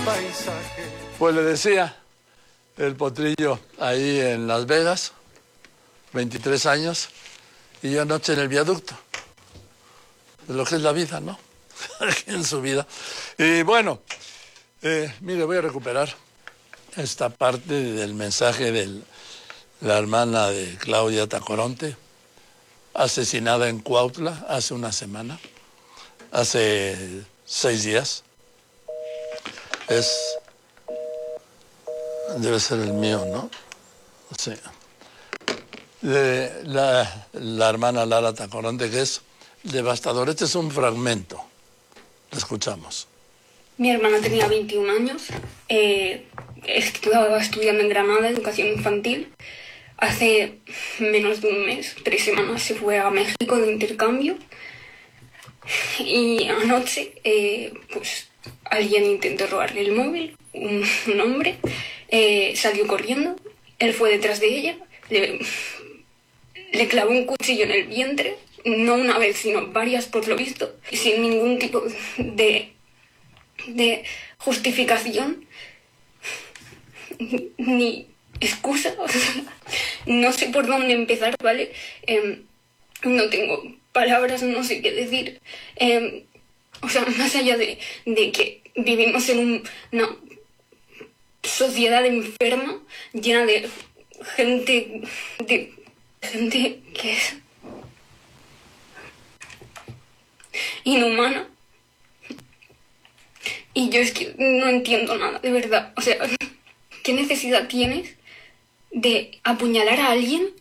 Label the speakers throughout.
Speaker 1: Pues le decía, el potrillo ahí en Las Vegas, 23 años, y yo anoche en el viaducto. Lo que es la vida, ¿no? En su vida. Y bueno, mire, voy a recuperar esta parte del mensaje de la hermana de Claudia Tacoronte, asesinada en Cuautla hace una semana, hace 6 días. Debe ser el mío, ¿no? Sí. De la hermana Lara Tacoronte, que es devastador. Este es un fragmento. Lo escuchamos.
Speaker 2: Mi hermana tenía 21 años, estaba estudiando en Granada, educación infantil. Hace menos de un mes, 3 semanas, se fue a México de intercambio. Y anoche, pues alguien intentó robarle el móvil, un hombre, salió corriendo, él fue detrás de ella, le clavó un cuchillo en el vientre, no una vez, sino varias por lo visto, sin ningún tipo de justificación, ni excusa, o sea, no sé por dónde empezar, ¿vale? No tengo palabras, no sé qué decir. O sea, más allá de que vivimos en una sociedad enferma, llena de gente que es inhumana. Y yo es que no entiendo nada, de verdad. O sea, ¿qué necesidad tienes de apuñalar a alguien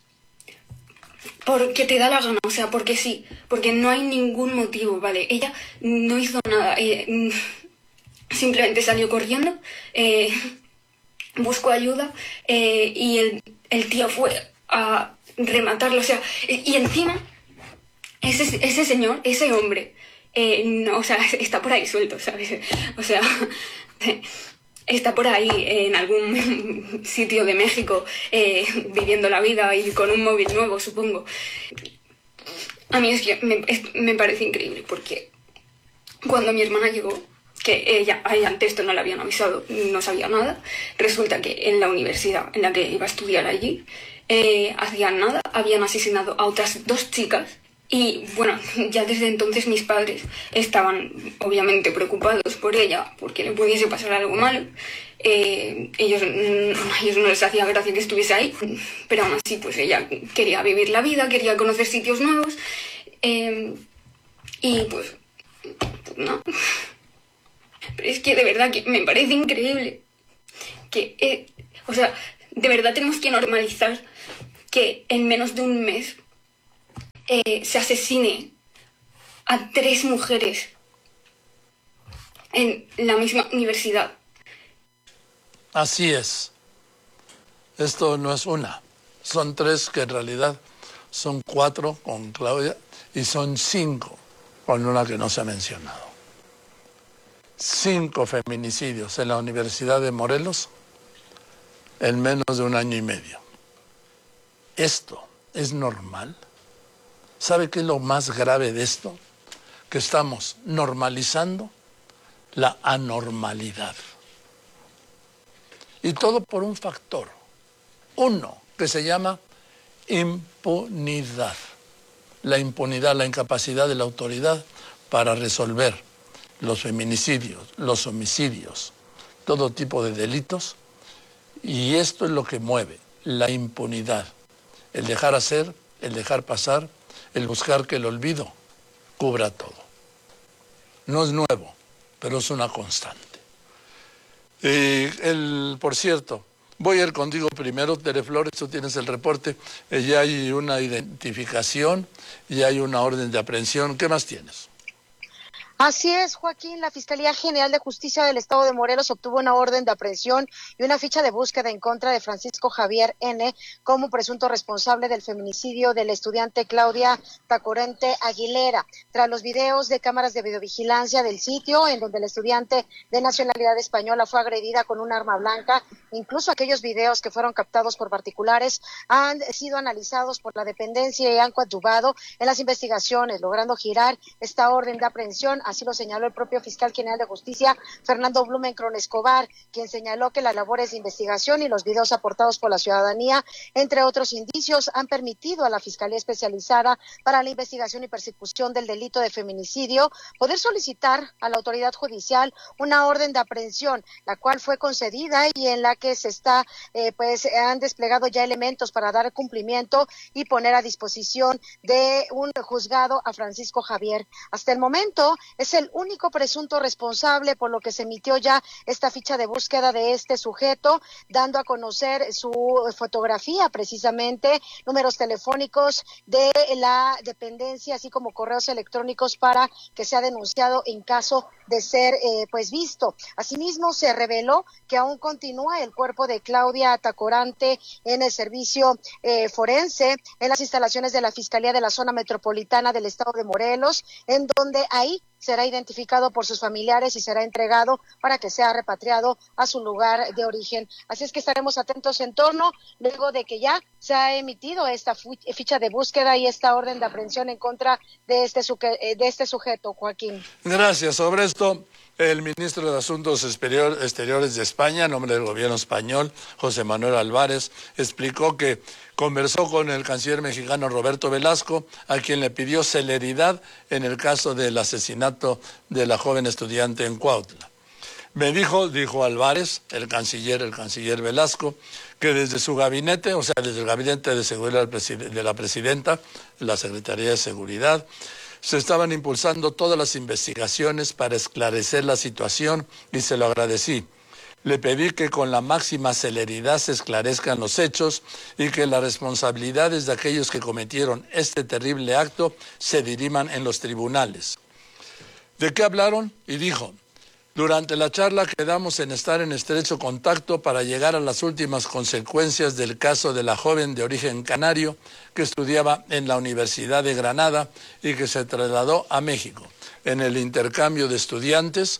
Speaker 2: porque te da la gana? O sea, porque sí, porque no hay ningún motivo, ¿vale? Ella no hizo nada, simplemente salió corriendo, buscó ayuda, y el tío fue a rematarlo, o sea, y encima ese señor, ese hombre, no, o sea, está por ahí suelto, ¿sabes? O sea, está por ahí en algún sitio de México, viviendo la vida y con un móvil nuevo, supongo. A mí es que me parece increíble, porque cuando mi hermana llegó, que ella ante esto no le habían avisado, no sabía nada, resulta que en la universidad en la que iba a estudiar allí, hacían nada, habían asesinado a otras 2 chicas. Y bueno, ya desde entonces mis padres estaban obviamente preocupados por ella, porque le pudiese pasar algo malo. Ellos no les hacía gracia que estuviese ahí, pero aún así pues ella quería vivir la vida, quería conocer sitios nuevos, y pues no. Pero es que de verdad que me parece increíble que, o sea, de verdad tenemos que normalizar que en menos de un mes se asesine a 3 mujeres en la misma universidad.
Speaker 1: Así es. Esto no es una. Son 3, que en realidad son 4 con Claudia, y son 5 con una que no se ha mencionado. 5 feminicidios en la Universidad de Morelos en menos de 1 año y medio. ¿Esto es normal? ¿Sabe qué es lo más grave de esto? Que estamos normalizando la anormalidad. Y todo por un factor. Uno, que se llama impunidad. La impunidad, la incapacidad de la autoridad para resolver los feminicidios, los homicidios, todo tipo de delitos. Y esto es lo que mueve, la impunidad. El dejar hacer, el dejar pasar, el buscar que el olvido cubra todo. No es nuevo, pero es una constante. Por cierto, voy a ir contigo primero, Tere Flores, tú tienes el reporte, ya hay una identificación, ya hay una orden de aprehensión. ¿Qué más tienes?
Speaker 3: Así es, Joaquín. La Fiscalía General de Justicia del Estado de Morelos obtuvo una orden de aprehensión y una ficha de búsqueda en contra de Francisco Javier N. como presunto responsable del feminicidio de la estudiante Claudia Tacoronte Aguilera. Tras los videos de cámaras de videovigilancia del sitio, en donde la estudiante de nacionalidad española fue agredida con un arma blanca, incluso aquellos videos que fueron captados por particulares han sido analizados por la dependencia y han coadyuvado en las investigaciones, logrando girar esta orden de aprehensión así lo señaló el propio fiscal general de justicia, Fernando Blumenkron Escobar, quien señaló que las labores de investigación y los videos aportados por la ciudadanía, entre otros indicios, han permitido a la Fiscalía Especializada para la Investigación y Persecución del Delito de Feminicidio poder solicitar a la autoridad judicial una orden de aprehensión, la cual fue concedida y en la que se está, han desplegado ya elementos para dar cumplimiento y poner a disposición de un juzgado a Francisco Javier. Hasta el momento es el único presunto responsable, por lo que se emitió ya esta ficha de búsqueda de este sujeto, dando a conocer su fotografía precisamente, números telefónicos de la dependencia, así como correos electrónicos para que sea denunciado en caso de ser visto. Asimismo, se reveló que aún continúa el cuerpo de Claudia Tacorante en el servicio forense en las instalaciones de la Fiscalía de la Zona Metropolitana del Estado de Morelos, en donde ahí será identificado por sus familiares y será entregado para que sea repatriado a su lugar de origen. Así es que estaremos atentos en torno, luego de que ya se ha emitido esta ficha de búsqueda y esta orden de aprehensión en contra de este sujeto, Joaquín.
Speaker 1: Gracias. Sobre esto, el ministro de Asuntos Exteriores de España, en nombre del gobierno español, José Manuel Álvarez, explicó que conversó con el canciller mexicano Roberto Velasco, a quien le pidió celeridad en el caso del asesinato de la joven estudiante en Cuautla. Me dijo Álvarez, el canciller Velasco, que desde su gabinete, o sea, desde el gabinete de seguridad de la presidenta, la Secretaría de Seguridad, se estaban impulsando todas las investigaciones para esclarecer la situación y se lo agradecí. Le pedí que con la máxima celeridad se esclarezcan los hechos y que las responsabilidades de aquellos que cometieron este terrible acto se diriman en los tribunales. ¿De qué hablaron? Y dijo: durante la charla quedamos en estar en estrecho contacto para llegar a las últimas consecuencias del caso de la joven de origen canario que estudiaba en la Universidad de Granada y que se trasladó a México en el intercambio de estudiantes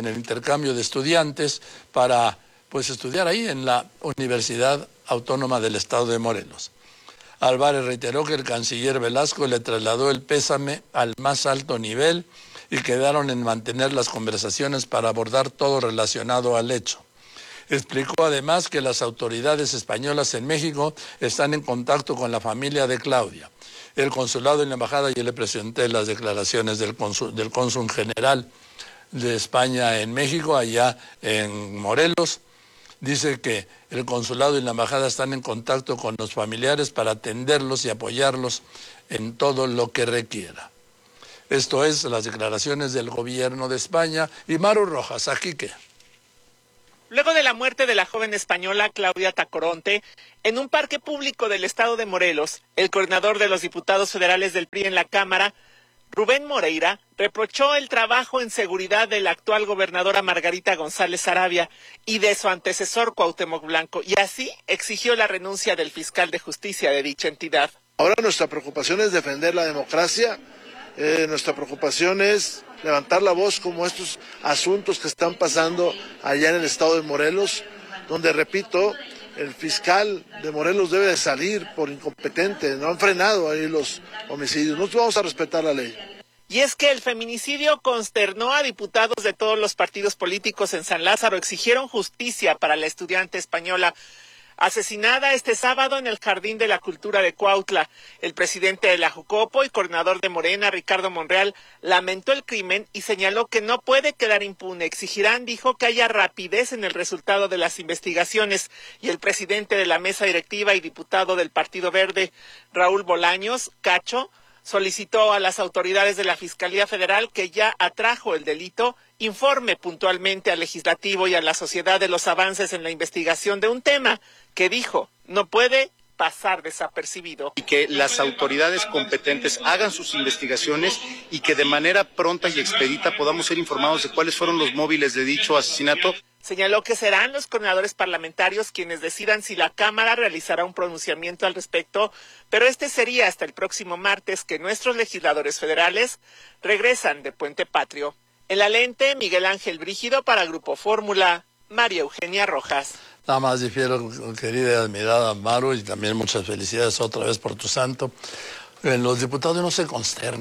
Speaker 1: para estudiar ahí en la Universidad Autónoma del Estado de Morelos. Álvarez reiteró que el canciller Velasco le trasladó el pésame al más alto nivel y quedaron en mantener las conversaciones para abordar todo relacionado al hecho. Explicó además que las autoridades españolas en México están en contacto con la familia de Claudia. El consulado y la embajada, yo le presenté las declaraciones del cónsul general de España en México, allá en Morelos. Dice que el consulado y la embajada están en contacto con los familiares para atenderlos y apoyarlos en todo lo que requiera. Esto es las declaraciones del gobierno de España. Y Maru Rojas, ¿aquí qué?
Speaker 4: Luego de la muerte de la joven española Claudia Tacoronte, en un parque público del estado de Morelos, el coordinador de los diputados federales del PRI en la Cámara, Rubén Moreira, reprochó el trabajo en seguridad de la actual gobernadora Margarita González Sarabia y de su antecesor Cuauhtémoc Blanco, y así exigió la renuncia del fiscal de justicia de dicha entidad.
Speaker 5: Ahora nuestra preocupación es defender la democracia, nuestra preocupación es levantar la voz como estos asuntos que están pasando allá en el estado de Morelos, donde, repito, el fiscal de Morelos debe de salir por incompetente, no han frenado ahí los homicidios, nosotros vamos a respetar la ley.
Speaker 4: Y es que el feminicidio consternó a diputados de todos los partidos políticos en San Lázaro, exigieron justicia para la estudiante española asesinada este sábado en el Jardín de la Cultura de Cuautla. El presidente de la Jucopo y coordinador de Morena, Ricardo Monreal, lamentó el crimen y señaló que no puede quedar impune. Exigirán, dijo, que haya rapidez en el resultado de las investigaciones. Y el presidente de la mesa directiva y diputado del Partido Verde, Raúl Bolaños Cacho, solicitó a las autoridades de la Fiscalía Federal, que ya atrajo el delito, informe puntualmente al legislativo y a la sociedad de los avances en la investigación de un tema que, dijo, no puede pasar desapercibido.
Speaker 6: Y que las autoridades competentes hagan sus investigaciones y que de manera pronta y expedita podamos ser informados de cuáles fueron los móviles de dicho asesinato.
Speaker 4: Señaló que serán los coordinadores parlamentarios quienes decidan si la Cámara realizará un pronunciamiento al respecto, pero este sería hasta el próximo martes que nuestros legisladores federales regresan de Puente Patrio. En la lente, Miguel Ángel Brígido para Grupo Fórmula, María Eugenia Rojas.
Speaker 1: Nada más difiero, querida y admirada Maru, y también muchas felicidades otra vez por tu santo. Los diputados no se consternan.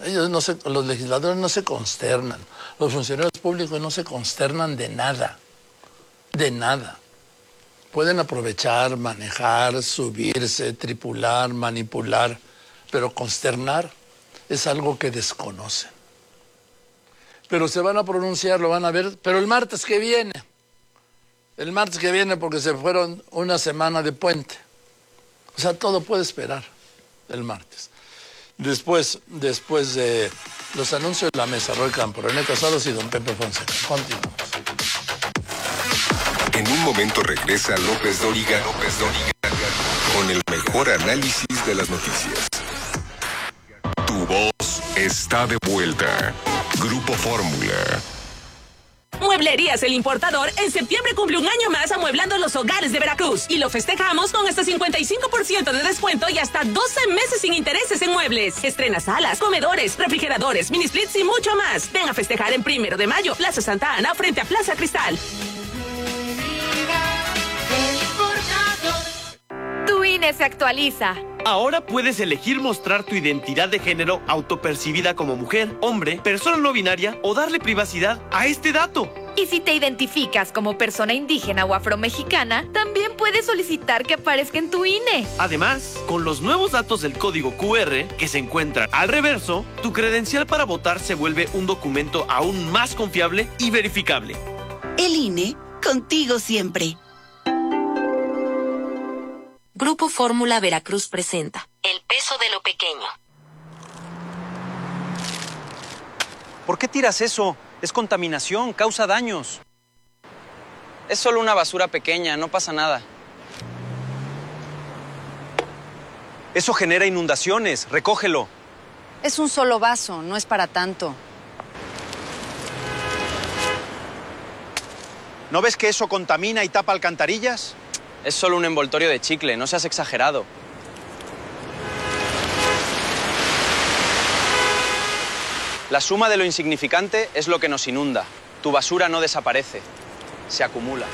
Speaker 1: Los legisladores no se consternan, los funcionarios públicos no se consternan de nada, de nada. Pueden aprovechar, manejar, subirse, tripular, manipular, pero consternar es algo que desconocen. Pero se van a pronunciar, lo van a ver, pero el martes que viene porque se fueron una semana de puente. O sea, todo puede esperar el martes. Después de los anuncios de la mesa, Roy Campo, René Casados y don Pepe Fonseca. Continuamos.
Speaker 7: En un momento regresa López Dóriga con el mejor análisis de las noticias. Tu voz está de vuelta. Grupo Fórmula.
Speaker 8: Mueblerías El Importador en septiembre cumple un año más amueblando los hogares de Veracruz y lo festejamos con hasta 55% de descuento y hasta 12 meses sin intereses en muebles. Estrena salas, comedores, refrigeradores, mini splits y mucho más. Ven a festejar en 1 de mayo, Plaza Santa Ana frente a Plaza Cristal.
Speaker 9: Tu INE se actualiza.
Speaker 10: Ahora puedes elegir mostrar tu identidad de género autopercibida como mujer, hombre, persona no binaria o darle privacidad a este dato.
Speaker 9: Y si te identificas como persona indígena o afromexicana, también puedes solicitar que aparezca en tu INE.
Speaker 10: Además, con los nuevos datos del código QR que se encuentran al reverso, tu credencial para votar se vuelve un documento aún más confiable y verificable.
Speaker 11: El INE, contigo siempre.
Speaker 12: Grupo Fórmula Veracruz presenta El peso de lo pequeño.
Speaker 13: ¿Por qué tiras eso? Es contaminación, causa daños. Es solo una basura pequeña, no pasa nada. Eso genera inundaciones, recógelo.
Speaker 14: Es un solo vaso, no es para tanto.
Speaker 13: ¿No ves que eso contamina y tapa alcantarillas? Es solo un envoltorio de chicle, no seas exagerado. La suma de lo insignificante es lo que nos inunda. Tu basura no desaparece, se acumula.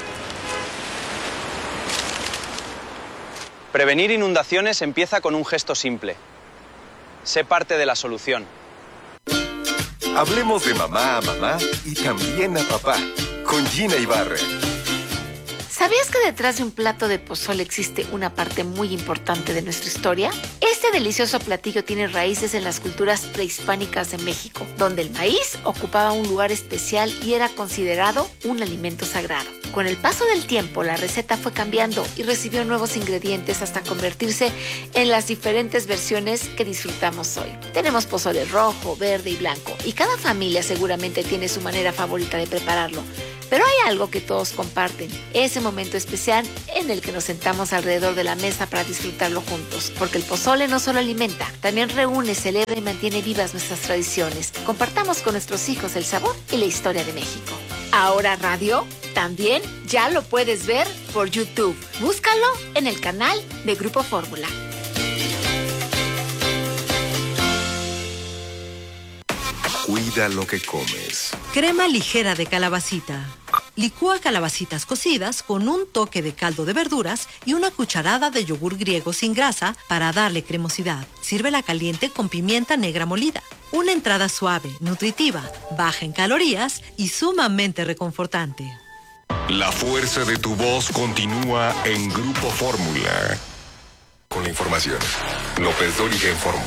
Speaker 13: Prevenir inundaciones empieza con un gesto simple. Sé parte de la solución.
Speaker 7: Hablemos de mamá a mamá y también a papá, con Gina Ibarra.
Speaker 15: ¿Sabías que detrás de un plato de pozole existe una parte muy importante de nuestra historia? Este delicioso platillo tiene raíces en las culturas prehispánicas de México, donde el maíz ocupaba un lugar especial y era considerado un alimento sagrado. Con el paso del tiempo, la receta fue cambiando y recibió nuevos ingredientes hasta convertirse en las diferentes versiones que disfrutamos hoy. Tenemos pozole rojo, verde y blanco, y cada familia seguramente tiene su manera favorita de prepararlo. Pero hay algo que todos comparten, ese momento especial en el que nos sentamos alrededor de la mesa para disfrutarlo juntos. Porque el pozole no solo alimenta, también reúne, celebra y mantiene vivas nuestras tradiciones. Compartamos con nuestros hijos el sabor y la historia de México. Ahora Radio, también ya lo puedes ver por YouTube. Búscalo en el canal de Grupo Fórmula.
Speaker 7: Cuida lo que comes.
Speaker 16: Crema ligera de calabacita. Licúa calabacitas cocidas con un toque de caldo de verduras y una cucharada de yogur griego sin grasa para darle cremosidad. Sírvela caliente con pimienta negra molida. Una entrada suave, nutritiva, baja en calorías y sumamente reconfortante.
Speaker 7: La fuerza de tu voz continúa en Grupo Fórmula. Con la información, López Dóriga en Fórmula.